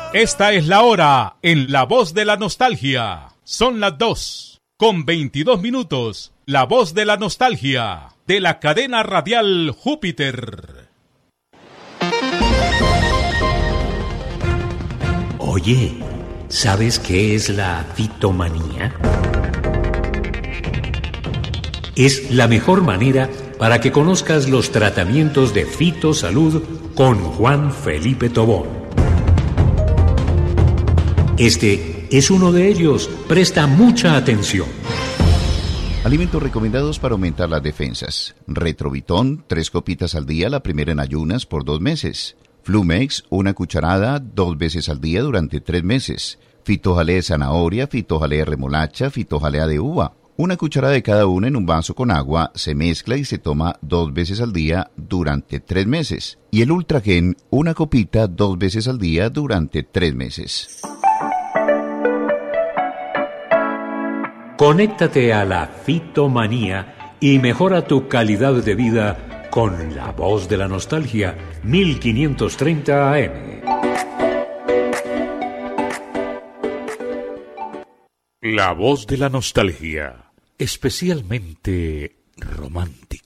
Esta es la hora en La Voz de la Nostalgia. Son las 2:22. La Voz de la Nostalgia, de la cadena radial Júpiter. Oye, ¿sabes qué es la fitomanía? Es la mejor manera para que conozcas los tratamientos de fitosalud con Juan Felipe Tobón. Este es uno de ellos. Presta mucha atención. Alimentos recomendados para aumentar las defensas. Retrovitón, 3 copitas al día, la primera en ayunas por 2 meses. Flumex, 1 cucharada 2 veces al día durante 3 meses. Fitojalea de zanahoria, fitojalea de remolacha, fitojalea de uva. 1 cucharada de cada una en un vaso con agua, se mezcla y se toma 2 veces al día durante 3 meses. Y el Ultragen, 1 copita 2 veces al día durante 3 meses. Conéctate a la fitomanía y mejora tu calidad de vida con La Voz de la Nostalgia, 1530 AM. La Voz de la Nostalgia, especialmente romántica.